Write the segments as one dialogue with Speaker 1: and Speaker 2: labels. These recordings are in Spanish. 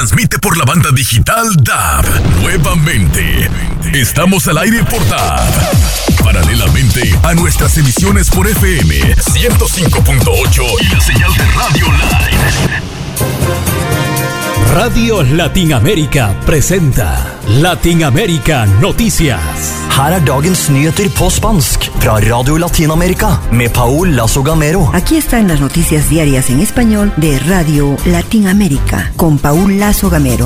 Speaker 1: transmite por la banda digital DAB. Nuevamente, estamos al aire por DAB. Paralelamente a nuestras emisiones por FM 105.8 y la señal de Radio Live.
Speaker 2: Radio Latinoamérica presenta Latinoamérica Noticias.
Speaker 3: Her dagens nyheter på spansk fra Radio Latinoamérica med Paul Lazo Gamero.
Speaker 4: Aquí están las noticias diarias en español de Radio Latinoamérica con Paul Lazo Gamero.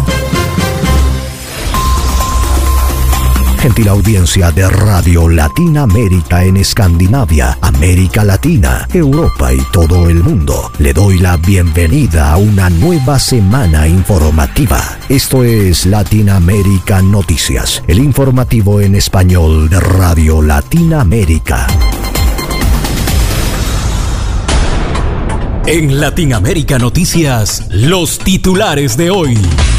Speaker 5: Gentil audiencia de Radio Latinoamérica en Escandinavia, América Latina, Europa y todo el mundo. Le doy la bienvenida a una nueva semana informativa. Esto es Latinoamérica Noticias, el informativo en español de Radio Latinoamérica.
Speaker 2: En Latinoamérica Noticias, los titulares de hoy.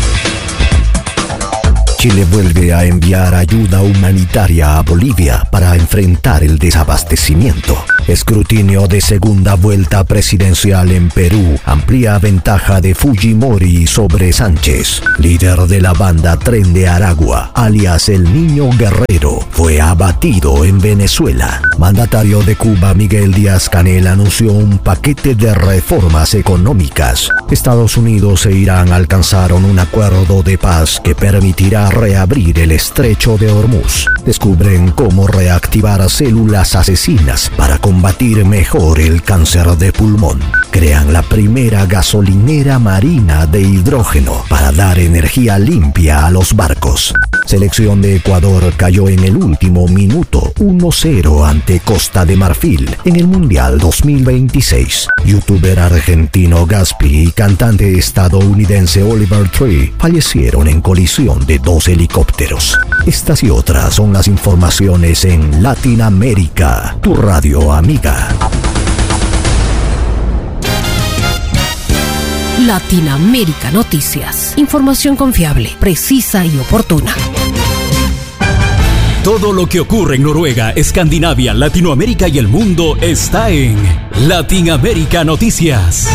Speaker 5: Chile vuelve a enviar ayuda humanitaria a Bolivia para enfrentar el desabastecimiento. Escrutinio de segunda vuelta presidencial en Perú amplía ventaja de Fujimori sobre Sánchez. Líder de la banda Tren de Aragua, alias El Niño Guerrero, fue abatido en Venezuela. Mandatario de Cuba Miguel Díaz-Canel anunció un paquete de reformas económicas. Estados Unidos e Irán alcanzaron un acuerdo de paz que permitirá reabrir el estrecho de Hormuz. Descubren cómo reactivar células asesinas para combatir mejor el cáncer de pulmón. Crean la primera gasolinera marina de hidrógeno para dar energía limpia a los barcos. Selección de Ecuador cayó en el último minuto 1-0 ante Costa de Marfil en el Mundial 2026. Youtuber argentino Gaspi y cantante estadounidense Oliver Tree fallecieron en colisión de dos helicópteros. Estas y otras son las informaciones en Latinoamérica, tu radio amiga.
Speaker 6: Latinoamérica Noticias. Información confiable, precisa y oportuna.
Speaker 2: Todo lo que ocurre en Noruega, Escandinavia, Latinoamérica y el mundo está en Latinoamérica Noticias.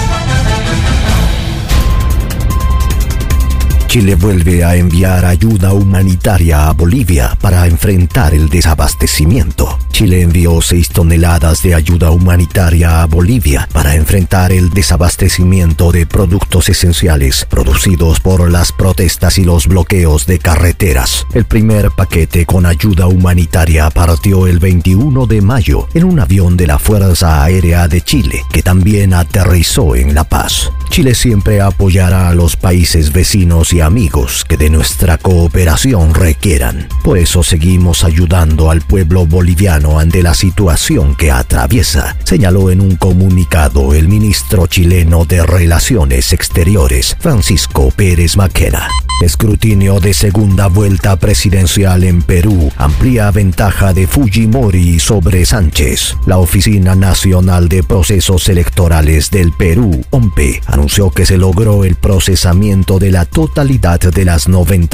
Speaker 5: Chile vuelve a enviar ayuda humanitaria a Bolivia para enfrentar el desabastecimiento. Chile envió 6 toneladas de ayuda humanitaria a Bolivia para enfrentar el desabastecimiento de productos esenciales producidos por las protestas y los bloqueos de carreteras. El primer paquete con ayuda humanitaria partió el 21 de mayo en un avión de la Fuerza Aérea de Chile, que también aterrizó en La Paz. Chile siempre apoyará a los países vecinos y amigos que de nuestra cooperación requieran. Por eso seguimos ayudando al pueblo boliviano ante la situación que atraviesa, señaló en un comunicado el ministro chileno de Relaciones Exteriores, Francisco Pérez Maquena. Escrutinio de segunda vuelta presidencial en Perú amplía ventaja de Fujimori sobre Sánchez. La Oficina Nacional de Procesos Electorales del Perú, OMPE, anunció que se logró el procesamiento de la totalidad de las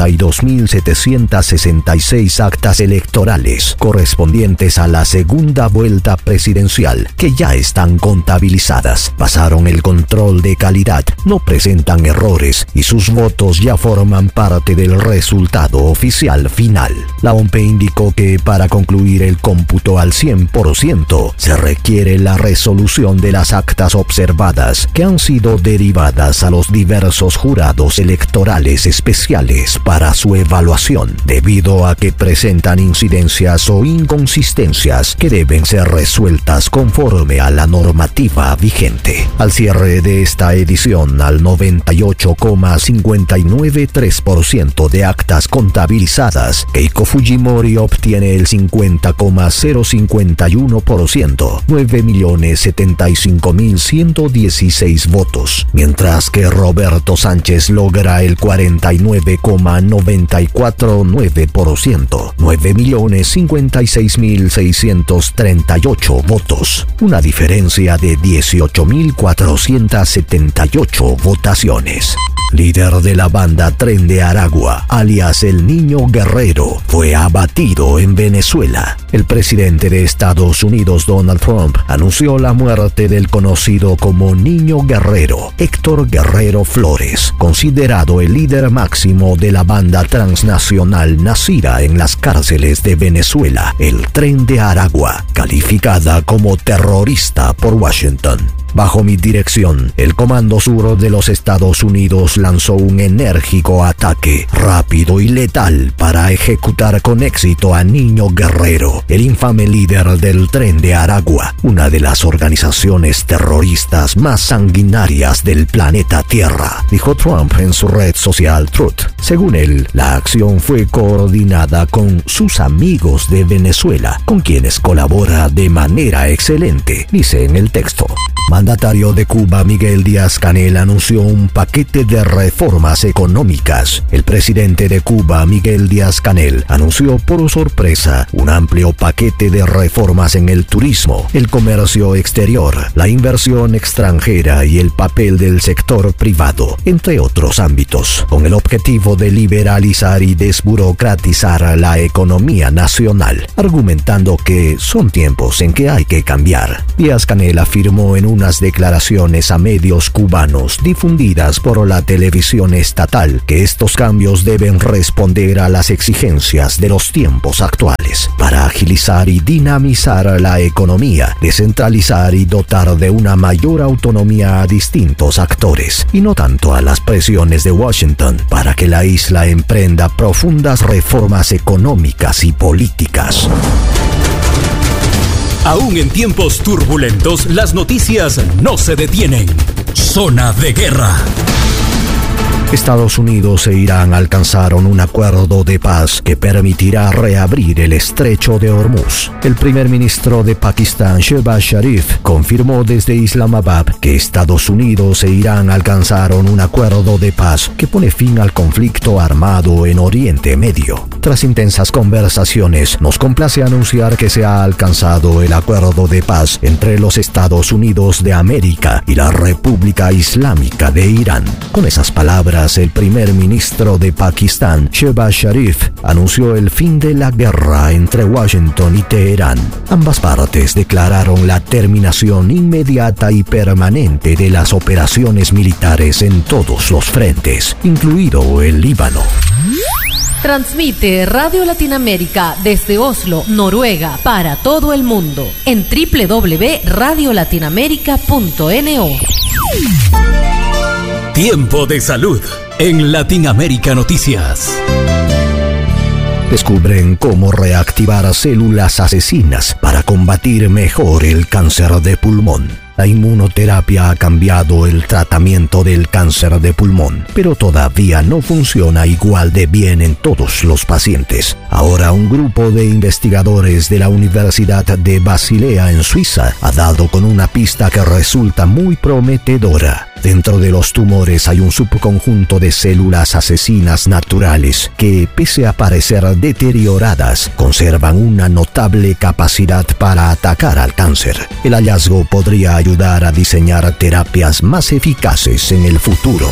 Speaker 5: 92.766 actas electorales correspondientes a la segunda vuelta presidencial, que ya están contabilizadas. Pasaron el control de calidad, no presentan errores y sus votos ya forman parte del resultado oficial final. La OMPE indicó que para concluir el cómputo al 100% se requiere la resolución de las actas observadas que han sido derivadas a los diversos jurados electorales especiales para su evaluación, debido a que presentan incidencias o inconsistencias que deben ser resueltas conforme a la normativa vigente. Al cierre de esta edición, al 98,593% de actas contabilizadas, Keiko Fujimori obtiene el 50,051%, 9.075.116 votos, mientras que Roberto Sánchez logra el 49,949%, 9.056.638 votos, una diferencia de 18.478 votaciones. Líder de la banda Tren de Aragua, alias El Niño Guerrero, fue abatido en Venezuela. El presidente de Estados Unidos, Donald Trump, anunció la muerte del conocido como Niño Guerrero, Héctor Guerrero Flores, considerado el líder máximo de la banda transnacional nacida en las cárceles de Venezuela, el Tren de Aragua, calificada como terrorista por Washington. Bajo mi dirección, el Comando Sur de los Estados Unidos lanzó un enérgico ataque, rápido y letal, para ejecutar con éxito a Niño Guerrero, el infame líder del Tren de Aragua, una de las organizaciones terroristas más sanguinarias del planeta Tierra, dijo Trump en su red social Truth. Según él, la acción fue coordinada con sus amigos de Venezuela, con quienes colabora de manera excelente, dice en el texto. Mandatario de Cuba Miguel Díaz-Canel anunció un paquete de reformas económicas. El presidente de Cuba Miguel Díaz-Canel anunció por sorpresa un amplio paquete de reformas en el turismo, el comercio exterior, la inversión extranjera y el papel del sector privado, entre otros ámbitos, con el objetivo de liberalizar y desburocratizar la economía nacional, argumentando que son tiempos en que hay que cambiar. Díaz-Canel afirmó en unas declaraciones a medios cubanos difundidas por la televisión estatal que estos cambios deben responder a las exigencias de los tiempos actuales para agilizar y dinamizar la economía, descentralizar y dotar de una mayor autonomía a distintos actores y no tanto a las presiones de Washington para que la isla emprenda profundas reformas económicas y políticas.
Speaker 2: Aún en tiempos turbulentos, las noticias no se detienen. Zona de guerra.
Speaker 5: Estados Unidos e Irán alcanzaron un acuerdo de paz que permitirá reabrir el estrecho de Hormuz. El primer ministro de Pakistán, Shehbaz Sharif, confirmó desde Islamabad que Estados Unidos e Irán alcanzaron un acuerdo de paz que pone fin al conflicto armado en Oriente Medio. Tras intensas conversaciones, nos complace anunciar que se ha alcanzado el acuerdo de paz entre los Estados Unidos de América y la República Islámica de Irán. Con esas palabras, el primer ministro de Pakistán, Shehbaz Sharif, anunció el fin de la guerra entre Washington y Teherán. Ambas partes declararon la terminación inmediata y permanente de las operaciones militares en todos los frentes, incluido el Líbano.
Speaker 6: Transmite Radio Latinoamérica desde Oslo, Noruega, para todo el mundo en www.radiolatinamerica.no.
Speaker 2: Tiempo de salud en Latinoamérica Noticias.
Speaker 5: Descubren cómo reactivar células asesinas para combatir mejor el cáncer de pulmón. La inmunoterapia ha cambiado el tratamiento del cáncer de pulmón, pero todavía no funciona igual de bien en todos los pacientes. Ahora un grupo de investigadores de la Universidad de Basilea en Suiza ha dado con una pista que resulta muy prometedora. Dentro de los tumores hay un subconjunto de células asesinas naturales que, pese a parecer deterioradas, conservan una notable capacidad para atacar al cáncer. El hallazgo podría ayudar a diseñar terapias más eficaces en el futuro.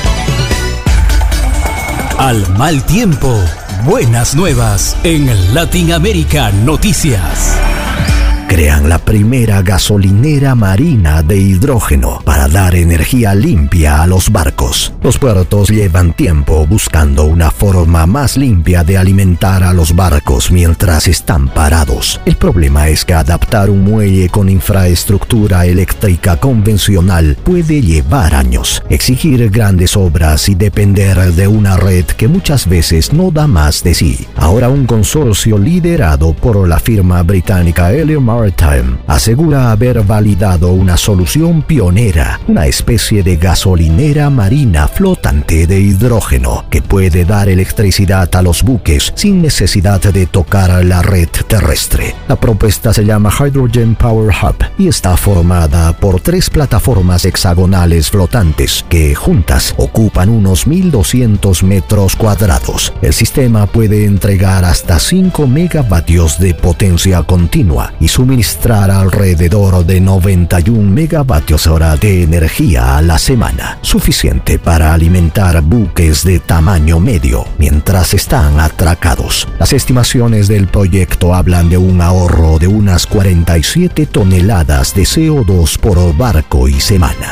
Speaker 2: Al mal tiempo, buenas nuevas en Latinoamérica Noticias.
Speaker 5: Crean la primera gasolinera marina de hidrógeno para dar energía limpia a los barcos. Los puertos llevan tiempo buscando una forma más limpia de alimentar a los barcos mientras están parados. El problema es que adaptar un muelle con infraestructura eléctrica convencional puede llevar años, exigir grandes obras y depender de una red que muchas veces no da más de sí. Ahora un consorcio liderado por la firma británica Elliott Maritime asegura haber validado una solución pionera, una especie de gasolinera marina flotante de hidrógeno que puede dar electricidad a los buques sin necesidad de tocar la red terrestre. La propuesta se llama Hydrogen Power Hub y está formada por 3 plataformas hexagonales flotantes que juntas ocupan unos 1.200 metros cuadrados. El sistema puede entregar hasta 5 megavatios de potencia continua y su suministrar alrededor de 91 megavatios hora de energía a la semana, suficiente para alimentar buques de tamaño medio mientras están atracados. Las estimaciones del proyecto hablan de un ahorro de unas 47 toneladas de CO2 por barco y semana.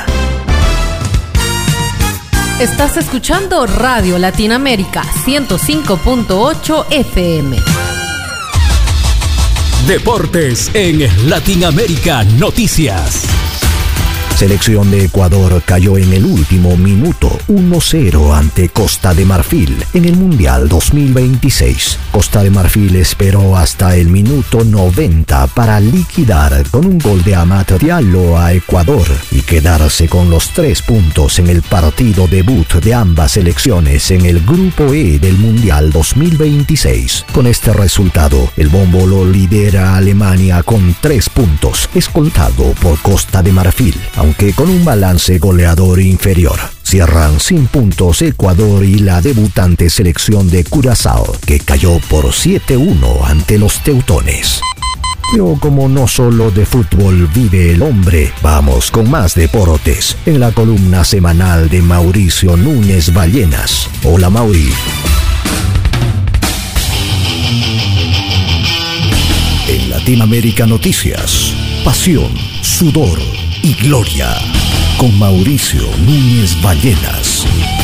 Speaker 6: Estás escuchando Radio Latinoamérica 105.8 FM.
Speaker 2: Deportes en Latinoamérica Noticias.
Speaker 5: Selección de Ecuador cayó en el último minuto 1-0 ante Costa de Marfil en el Mundial 2026. Costa de Marfil esperó hasta el minuto 90 para liquidar con un gol de Amat Diallo a Ecuador y quedarse con los 3 puntos en el partido debut de ambas selecciones en el Grupo E del Mundial 2026. Con este resultado, el bombo lo lidera Alemania con 3 puntos, escoltado por Costa de Marfil, aunque con un balance goleador inferior. Cierran sin puntos Ecuador y la debutante selección de Curazao, que cayó por 7-1 ante los teutones. Pero como no solo de fútbol vive el hombre, vamos con más deportes en la columna semanal de Mauricio Núñez Ballenas. Hola, Mauri. En Latinoamérica Noticias, pasión, sudor y gloria, con Mauricio Núñez Ballenas.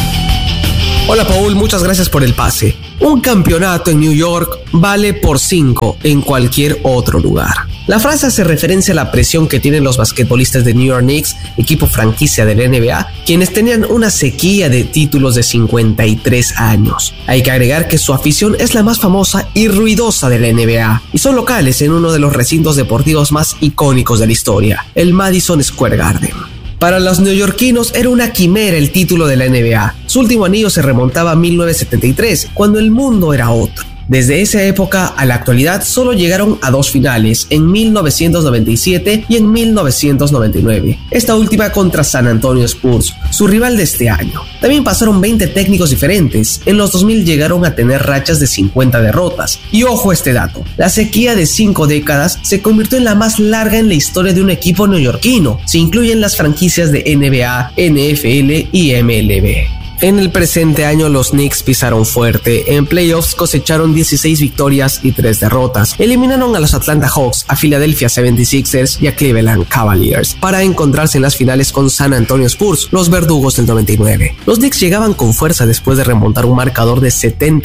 Speaker 7: Hola Paul, muchas gracias por el pase. Un campeonato en New York vale por 5 en cualquier otro lugar. La frase hace referencia a la presión que tienen los basquetbolistas de New York Knicks, equipo franquicia de la NBA, quienes tenían una sequía de títulos de 53 años. Hay que agregar que su afición es la más famosa y ruidosa de la NBA, y son locales en uno de los recintos deportivos más icónicos de la historia, el Madison Square Garden. Para los neoyorquinos era una quimera el título de la NBA. Su último anillo se remontaba a 1973, cuando el mundo era otro. Desde esa época a la actualidad solo llegaron a 2 finales, en 1997 y en 1999. Esta última contra San Antonio Spurs, su rival de este año. También pasaron 20 técnicos diferentes. En los 2000 llegaron a tener rachas de 50 derrotas. Y ojo a este dato, la sequía de 5 décadas se convirtió en la más larga en la historia de un equipo neoyorquino. Se incluyen las franquicias de NBA, NFL y MLB. En el presente año los Knicks pisaron fuerte. En playoffs cosecharon 16 victorias y 3 derrotas. Eliminaron a los Atlanta Hawks, a Philadelphia 76ers y a Cleveland Cavaliers para encontrarse en las finales con San Antonio Spurs, los verdugos del 99. Los Knicks llegaban con fuerza después de remontar un marcador de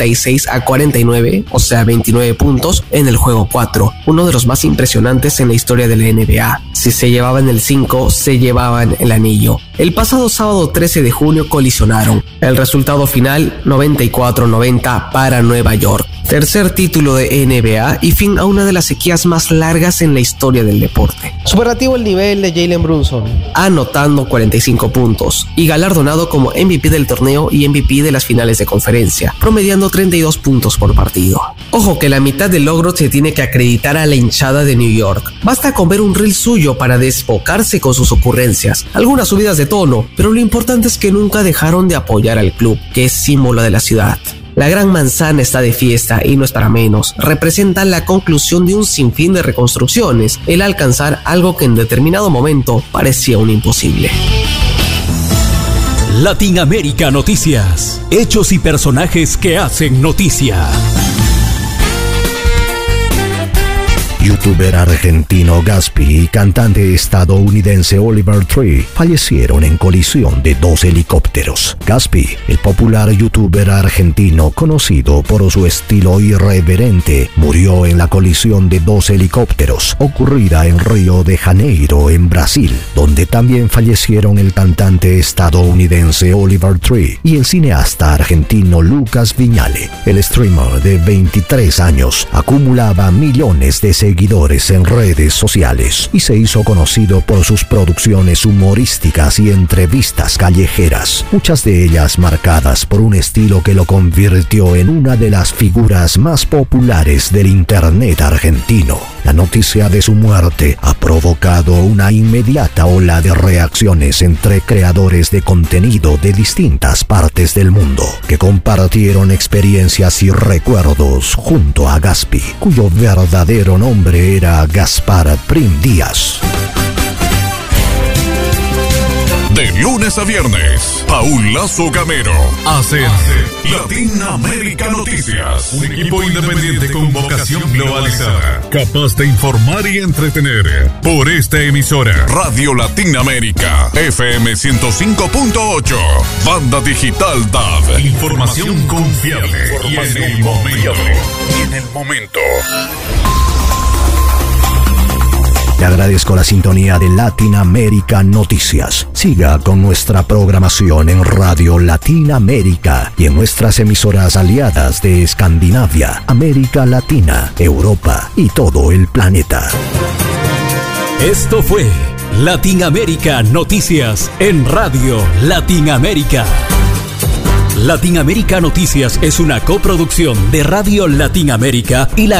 Speaker 7: 76-49, o sea 29 puntos, en el juego 4, uno de los más impresionantes en la historia de la NBA. Si se llevaban el 5, se llevaban el anillo. El pasado sábado 13 de junio colisionaron. El resultado final, 94-90 para Nueva York. Tercer título de NBA y fin a una de las sequías más largas en la historia del deporte.
Speaker 8: Superlativo el nivel de Jalen Brunson,
Speaker 7: anotando 45 puntos y galardonado como MVP del torneo y MVP de las finales de conferencia, promediando 32 puntos por partido. Ojo que la mitad del logro se tiene que acreditar a la hinchada de New York. Basta con ver un reel suyo para desbocarse con sus ocurrencias, algunas subidas de tono, pero lo importante es que nunca dejaron de apoyar al club, que es símbolo de la ciudad. La Gran Manzana está de fiesta y no es para menos. Representa la conclusión de un sinfín de reconstrucciones, el alcanzar algo que en determinado momento parecía un imposible.
Speaker 2: Latinoamérica Noticias. Hechos y personajes que hacen noticia.
Speaker 5: Youtuber argentino Gaspi y cantante estadounidense Oliver Tree fallecieron en colisión de 2 helicópteros. Gaspi, el popular youtuber argentino conocido por su estilo irreverente, murió en la colisión de 2 helicópteros ocurrida en Río de Janeiro, en Brasil, donde también fallecieron el cantante estadounidense Oliver Tree y el cineasta argentino Lucas Viñale. El streamer de 23 años acumulaba millones de seguidores en redes sociales y se hizo conocido por sus producciones humorísticas y entrevistas callejeras, muchas de ellas marcadas por un estilo que lo convirtió en una de las figuras más populares del internet argentino. La noticia de su muerte ha provocado una inmediata ola de reacciones entre creadores de contenido de distintas partes del mundo, que compartieron experiencias y recuerdos junto a Gaspi, cuyo verdadero nombre era Gaspar Prim Díaz.
Speaker 1: De lunes a viernes, Paul Lazo Gamero hace Latinoamérica Noticias, un equipo independiente con vocación globalizada, capaz de informar y entretener. Por esta emisora, Radio Latinoamérica, FM 105.8, banda digital DAB. Información confiable y en el momento.
Speaker 5: Le agradezco la sintonía de Latinoamérica Noticias. Siga con nuestra programación en Radio Latinoamérica y en nuestras emisoras aliadas de Escandinavia, América Latina, Europa y todo el planeta.
Speaker 2: Esto fue Latinoamérica Noticias en Radio Latinoamérica. Latinoamérica Noticias es una coproducción de Radio Latinoamérica y la